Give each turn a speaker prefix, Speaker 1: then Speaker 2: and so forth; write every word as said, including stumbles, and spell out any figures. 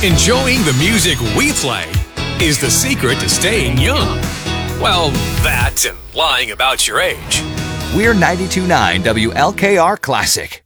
Speaker 1: Enjoying the music we play is the secret to staying young. Well, that and lying about your age.
Speaker 2: We're ninety-two point nine W L K R Classic.